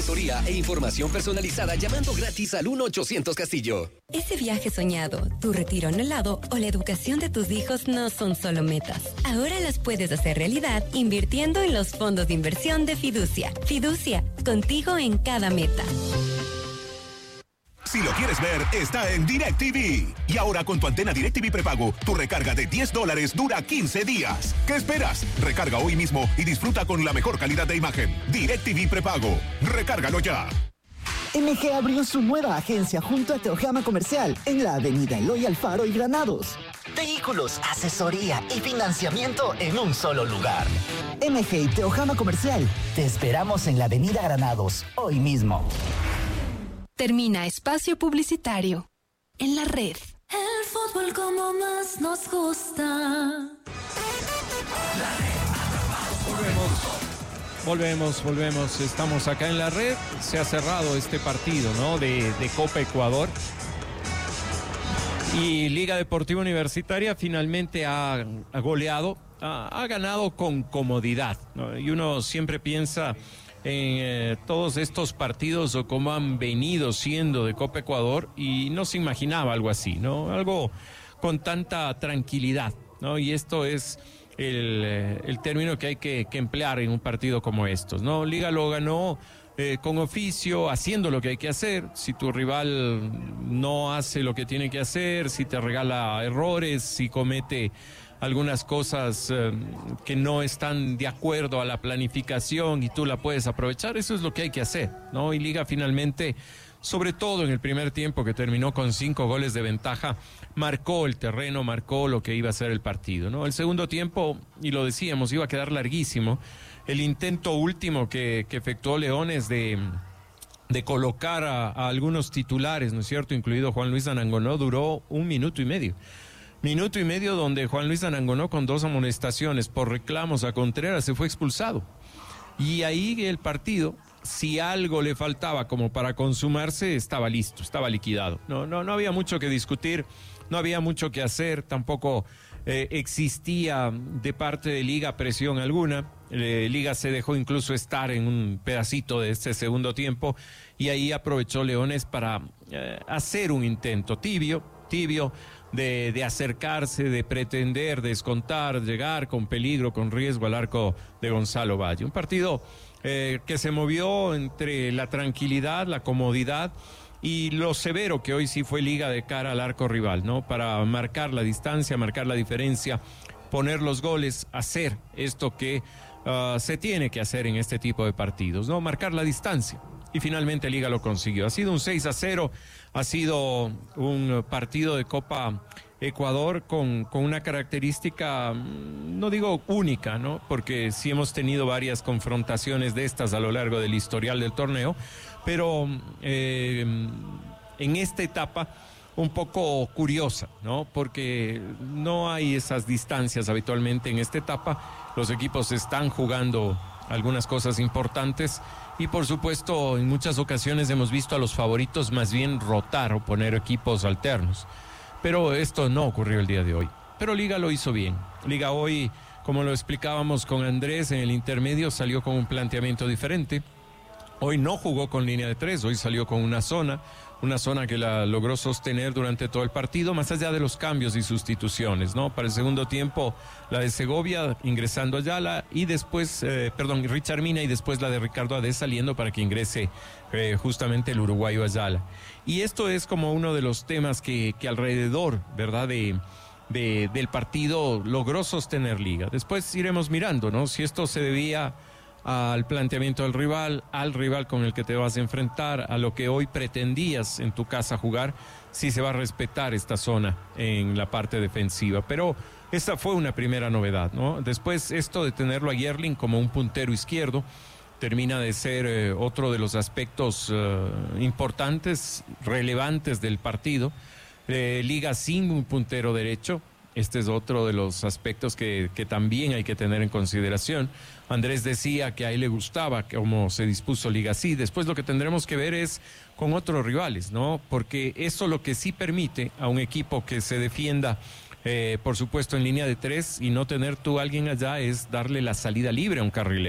asesoría e información personalizada llamando gratis al 1-800 Castillo. Ese viaje soñado, tu retiro anhelado o la educación de tus hijos no son solo metas. Ahora las puedes hacer realidad invirtiendo en los fondos de inversión de Fiducia. Fiducia, contigo en cada meta. Si lo quieres ver, está en DirecTV. Y ahora con tu antena DirecTV prepago, tu recarga de $10 dura 15 días. ¿Qué esperas? Recarga hoy mismo y disfruta con la mejor calidad de imagen. DirecTV prepago. Recárgalo ya. MG abrió su nueva agencia junto a Teojama Comercial en la avenida Eloy Alfaro y Granados. Vehículos, asesoría y financiamiento en un solo lugar. MG y Teojama Comercial. Te esperamos en la avenida Granados, hoy mismo. Termina espacio publicitario. En la red. El fútbol como más nos gusta. Volvemos. Estamos acá en la red. Se ha cerrado este partido, ¿no? De Copa Ecuador. Y Liga Deportiva Universitaria finalmente ha goleado, ha ganado con comodidad, ¿no? Y uno siempre piensa en todos estos partidos o cómo han venido siendo de Copa Ecuador y no se imaginaba algo así, ¿no? Algo con tanta tranquilidad, ¿no? Y esto es el término que hay que emplear en un partido como estos, ¿no? Liga lo ganó con oficio, haciendo lo que hay que hacer. Si tu rival no hace lo que tiene que hacer, si te regala errores, si comete algunas cosas que no están de acuerdo a la planificación y tú la puedes aprovechar, eso es lo que hay que hacer, ¿no? Y Liga finalmente, sobre todo en el primer tiempo que terminó con 5 goles de ventaja, marcó el terreno, marcó lo que iba a ser el partido, ¿no? El segundo tiempo, y lo decíamos, iba a quedar larguísimo. El intento último que efectuó Leones de colocar a algunos titulares, ¿no es cierto?, incluido Juan Luis Anangonó, duró 1 minuto y medio. Minuto y medio donde Juan Luis Anangonó, con 2 amonestaciones por reclamos a Contreras, se fue expulsado. Y ahí el partido, si algo le faltaba como para consumarse, estaba listo, estaba liquidado. No había mucho que discutir, no había mucho que hacer, tampoco existía de parte de Liga presión alguna. Liga se dejó incluso estar en un pedacito de este segundo tiempo y ahí aprovechó Leones para hacer un intento tibio de acercarse, de pretender descontar, llegar con peligro, con riesgo al arco de Gonzalo Valle. Un partido que se movió entre la tranquilidad, la comodidad y lo severo que hoy sí fue Liga de cara al arco rival, ¿no? Para marcar la distancia, marcar la diferencia, poner los goles, hacer esto que se tiene que hacer en este tipo de partidos, ¿no? Marcar la distancia. Y finalmente Liga lo consiguió. Ha sido un 6-0, ha sido un partido de Copa Ecuador con una característica, no digo única, ¿no? Porque sí hemos tenido varias confrontaciones de estas a lo largo del historial del torneo, pero en esta etapa un poco curiosa, ¿no? Porque no hay esas distancias habitualmente en esta etapa. Los equipos están jugando algunas cosas importantes y por supuesto en muchas ocasiones hemos visto a los favoritos más bien rotar o poner equipos alternos, pero esto no ocurrió el día de hoy. Pero Liga lo hizo bien. Liga hoy, como lo explicábamos con Andrés en el intermedio, salió con un planteamiento diferente. Hoy no jugó con línea de 3, hoy salió con una zona que la logró sostener durante todo el partido, más allá de los cambios y sustituciones, ¿no? Para el segundo tiempo, la de Segovia ingresando a Ayala y después, Richard Mina y después la de Ricardo Adé saliendo para que ingrese justamente el uruguayo Ayala. Y esto es como uno de los temas que alrededor, ¿verdad?, del partido logró sostener Liga. Después iremos mirando, ¿no?, si esto se debía al planteamiento del rival, al rival con el que te vas a enfrentar, a lo que hoy pretendías en tu casa jugar, si se va a respetar esta zona en la parte defensiva. Pero esta fue una primera novedad, ¿no? Después esto de tenerlo a Yerling como un puntero izquierdo termina de ser otro de los aspectos importantes, relevantes del partido. Liga sin un puntero derecho. Este es otro de los aspectos que también hay que tener en consideración. Andrés decía que a él le gustaba cómo se dispuso Liga así. Después lo que tendremos que ver es con otros rivales, ¿no? Porque eso lo que sí permite a un equipo que se defienda, por supuesto, en línea de 3 y no tener tú a alguien allá es darle la salida libre a un carrilero.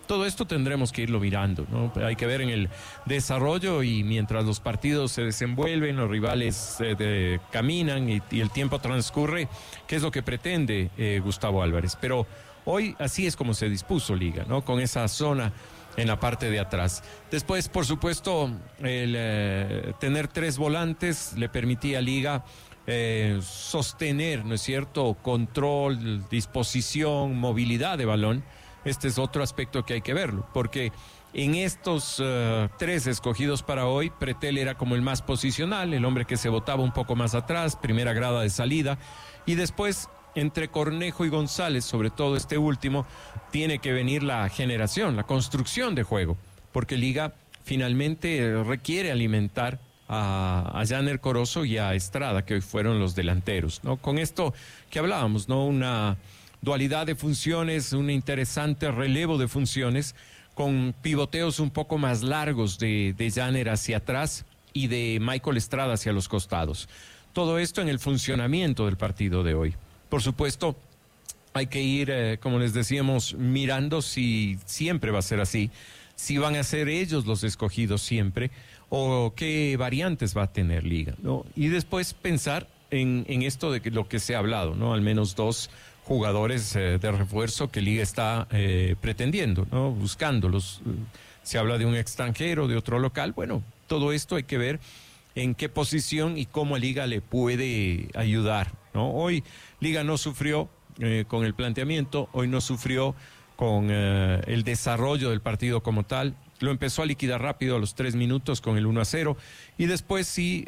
todo esto tendremos que irlo mirando, ¿no? Hay que ver en el desarrollo y mientras los partidos se desenvuelven, los rivales caminan y el tiempo transcurre, qué es lo que pretende Gustavo Álvarez. Pero hoy así es como se dispuso Liga, ¿no? Con esa zona en la parte de atrás. Después, por supuesto, el tener 3 volantes le permitía a Liga sostener, ¿no es cierto?, control, disposición, movilidad de balón. Este es otro aspecto que hay que verlo, porque en estos 3 escogidos para hoy, Pretel era como el más posicional, el hombre que se botaba un poco más atrás, primera grada de salida, y después entre Cornejo y González, sobre todo este último, tiene que venir la generación, la construcción de juego, porque Liga finalmente requiere alimentar a Janer Corozo y a Estrada, que hoy fueron los delanteros, ¿no? Con esto que hablábamos, ¿no? Una dualidad de funciones, un interesante relevo de funciones, con pivoteos un poco más largos de Janer hacia atrás y de Michael Estrada hacia los costados. Todo esto en el funcionamiento del partido de hoy. Por supuesto, hay que ir, como les decíamos, mirando si siempre va a ser así, si van a ser ellos los escogidos siempre, o qué variantes va a tener Liga, ¿no? Y después pensar en esto de lo que se ha hablado, ¿no? Al menos 2 jugadores de refuerzo que Liga está pretendiendo, ¿no? Buscándolos. Se habla de un extranjero, de otro local. Bueno, todo esto hay que ver en qué posición y cómo Liga le puede ayudar, ¿no? Hoy Liga no sufrió con el planteamiento, hoy no sufrió con el desarrollo del partido como tal. Lo empezó a liquidar rápido a los 3 minutos con el 1-0 y después sí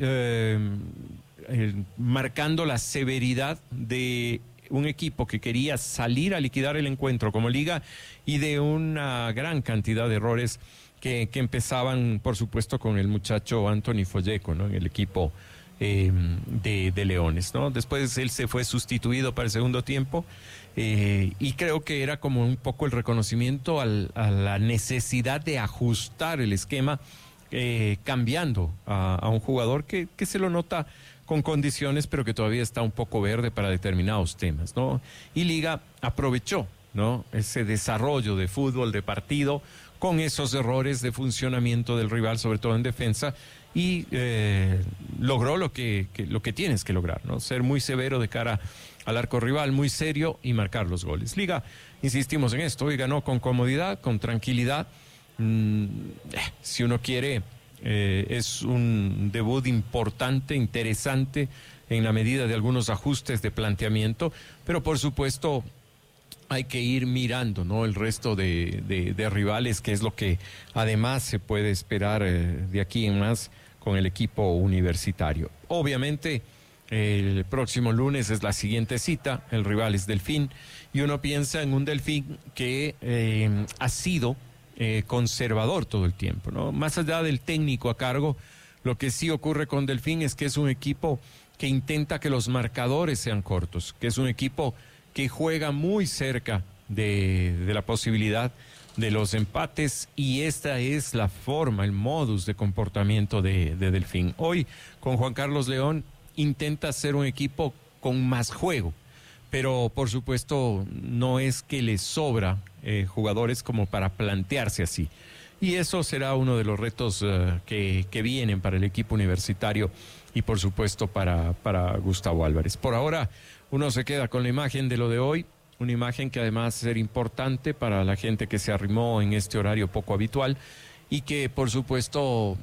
marcando la severidad de un equipo que quería salir a liquidar el encuentro como Liga y de una gran cantidad de errores que empezaban, por supuesto, con el muchacho Anthony Folleco, ¿no? En el equipo de Leones, ¿no? Después él se fue sustituido para el segundo tiempo y creo que era como un poco el reconocimiento a la necesidad de ajustar el esquema, cambiando a un jugador que se lo nota con condiciones, pero que todavía está un poco verde para determinados temas, ¿no? Y Liga aprovechó, ¿no?, ese desarrollo de fútbol, de partido, con esos errores de funcionamiento del rival, sobre todo en defensa, y logró lo que tienes que lograr, ¿no? Ser muy severo de cara al arco rival, muy serio y marcar los goles. Liga, insistimos en esto, hoy ganó con comodidad, con tranquilidad. Si uno quiere, es un debut importante, interesante, en la medida de algunos ajustes de planteamiento, pero por supuesto hay que ir mirando, ¿no?, el resto de rivales, que es lo que además se puede esperar de aquí en más con el equipo universitario. Obviamente el próximo lunes es la siguiente cita, el rival es Delfín, y uno piensa en un Delfín que ha sido conservador todo el tiempo, ¿no? Más allá del técnico a cargo, lo que sí ocurre con Delfín es que es un equipo que intenta que los marcadores sean cortos, que es un equipo que juega muy cerca de la posibilidad de los empates, y esta es la forma, el modus de comportamiento de Delfín. Hoy, con Juan Carlos León, intenta ser un equipo con más juego, pero por supuesto no es que le sobra jugadores como para plantearse así. Y eso será uno de los retos que vienen para el equipo universitario y por supuesto para Gustavo Álvarez. Por ahora uno se queda con la imagen de lo de hoy, una imagen que además será importante para la gente que se arrimó en este horario poco habitual y que por supuesto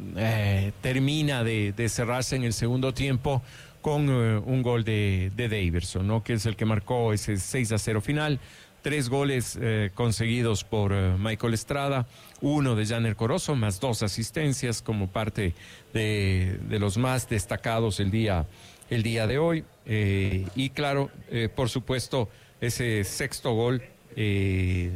termina de cerrarse en el segundo tiempo con un gol de Daverson, ¿no?, que es el que marcó ese 6-0 final. 3 goles conseguidos por Michael Estrada, 1 de Janer Corozo, más 2 asistencias como parte de los más destacados el día de hoy. Y claro, por supuesto, ese sexto gol de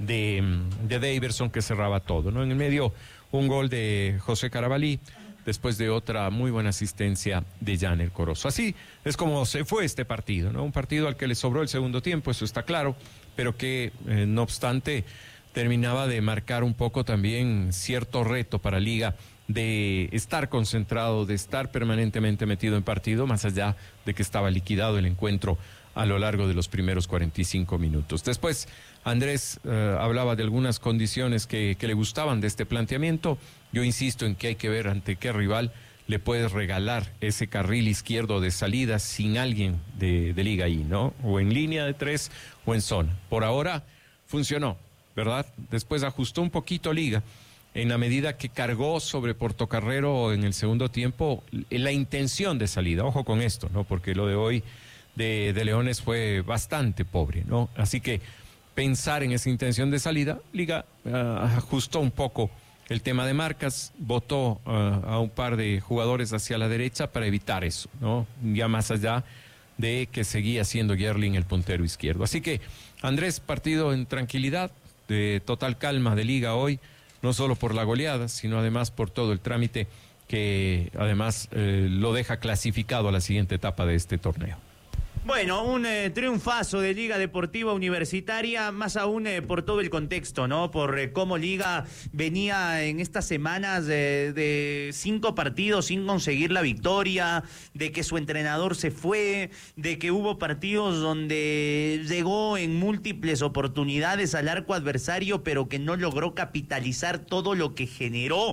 Daverson que cerraba todo, ¿no? En el medio, un gol de José Carabalí, después de otra muy buena asistencia de Janer Corozo. Así es como se fue este partido, ¿no? Un partido al que le sobró el segundo tiempo, eso está claro, pero que no obstante terminaba de marcar un poco también cierto reto para Liga de estar concentrado, de estar permanentemente metido en partido, más allá de que estaba liquidado el encuentro a lo largo de los primeros 45 minutos. Después, Andrés hablaba de algunas condiciones que le gustaban de este planteamiento. Yo insisto en que hay que ver ante qué rival le puedes regalar ese carril izquierdo de salida sin alguien de liga ahí, ¿no? O en línea de 3 o en zona. Por ahora funcionó, ¿verdad? Después ajustó un poquito Liga en la medida que cargó sobre Portocarrero en el segundo tiempo la intención de salida. Ojo con esto, ¿no? Porque lo de hoy de Leones fue bastante pobre, ¿no? Así que pensar en esa intención de salida, Liga ajustó un poco el tema de marcas, botó a un par de jugadores hacia la derecha para evitar eso, ¿no? Ya más allá de que seguía siendo Gerling el puntero izquierdo. Así que, Andrés, partido en tranquilidad, de total calma de Liga hoy, no solo por la goleada, sino además por todo el trámite que además lo deja clasificado a la siguiente etapa de este torneo. Bueno, un triunfazo de Liga Deportiva Universitaria, más aún por todo el contexto, ¿no? Por cómo Liga venía en estas semanas de 5 partidos sin conseguir la victoria, de que su entrenador se fue, de que hubo partidos donde llegó en múltiples oportunidades al arco adversario, pero que no logró capitalizar todo lo que generó.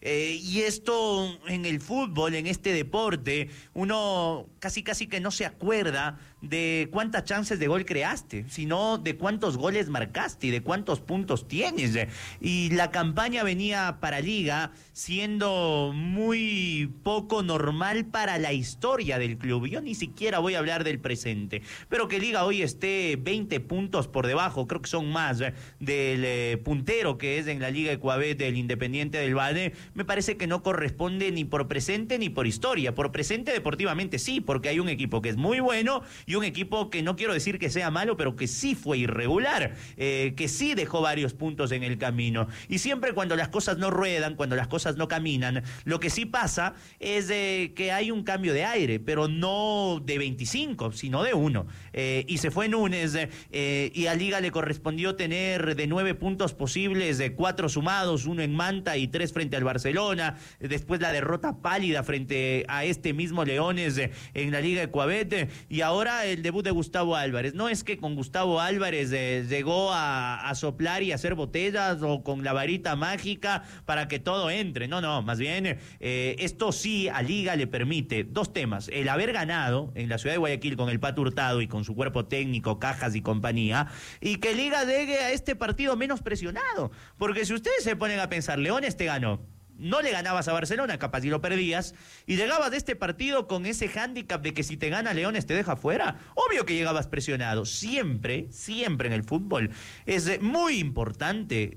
Y esto en el fútbol, en este deporte, uno casi que no se acuerda de cuántas chances de gol creaste, sino de cuántos goles marcaste y de cuántos puntos tienes. Y la campaña venía para Liga siendo muy poco normal para la historia del club. Yo ni siquiera voy a hablar del presente, pero que Liga hoy esté 20 puntos por debajo, creo que son más del puntero que es en la Liga Ecuabet del Independiente del Valle, me parece que no corresponde ni por presente ni por historia. Por presente deportivamente sí, porque hay un equipo que es muy bueno y un equipo que no quiero decir que sea malo, pero que sí fue irregular, que sí dejó varios puntos en el camino. Y siempre cuando las cosas no ruedan, cuando las cosas no caminan, lo que sí pasa es que hay un cambio de aire, pero no de 25, sino de 1. Y se fue Núñez y a Liga le correspondió tener de 9 puntos posibles, de 4 sumados, 1 en Manta y 3 frente al Barcelona. Después la derrota pálida frente a este mismo Leones en la Liga Ecuabet, y ahora el debut de Gustavo Álvarez. No es que con Gustavo Álvarez llegó a soplar y hacer botellas o con la varita mágica para que todo entre. No, más bien esto sí a Liga le permite 2 temas: el haber ganado en la ciudad de Guayaquil con el Pato Hurtado y con su cuerpo técnico, Cajas y compañía, y que Liga llegue a este partido menos presionado, porque si ustedes se ponen a pensar, Leones te ganó, no le ganabas a Barcelona, capaz y lo perdías, y llegabas de este partido con ese hándicap de que si te gana Leones te deja fuera. Obvio que llegabas presionado. Siempre en el fútbol es muy importante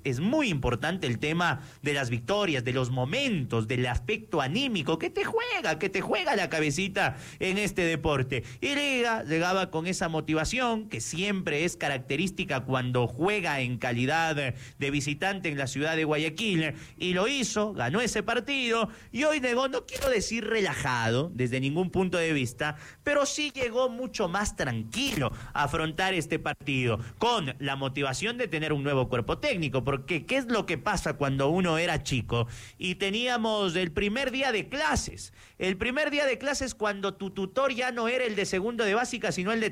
el tema de las victorias, de los momentos, del aspecto anímico que te juega la cabecita en este deporte. Y Liga llegaba con esa motivación que siempre es característica cuando juega en calidad de visitante en la ciudad de Guayaquil, y lo hizo, ganó ese partido, y hoy llegó, no quiero decir relajado desde ningún punto de vista, pero sí llegó mucho más tranquilo a afrontar este partido, con la motivación de tener un nuevo cuerpo técnico, porque ¿qué es lo que pasa cuando uno era chico y teníamos el primer día de clases? El primer día de clases cuando tu tutor ya no era el de segundo de básica, sino el de